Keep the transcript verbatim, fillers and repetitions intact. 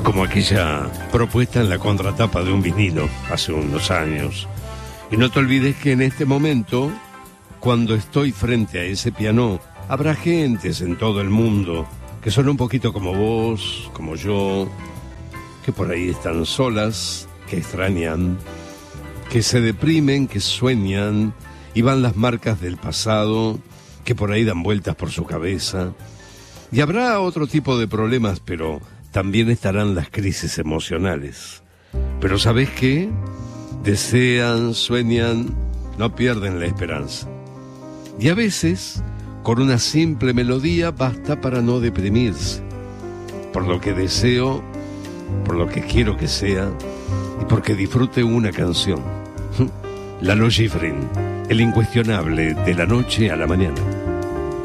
Como aquella propuesta en la contratapa de un vinilo hace unos años. Y no te olvides que en este momento, cuando estoy frente a ese piano, habrá gentes en todo el mundo que son un poquito como vos, como yo, que por ahí están solas, que extrañan, que se deprimen, que sueñan, y van las marcas del pasado, que por ahí dan vueltas por su cabeza. Y habrá otro tipo de problemas, pero también estarán las crisis emocionales. Pero ¿sabés qué? Desean, sueñan, no pierden la esperanza. Y a veces, con una simple melodía basta para no deprimirse. Por lo que deseo, por lo que quiero que sea, y porque disfrute una canción. Lalo Schifrin, el incuestionable de la noche a la mañana.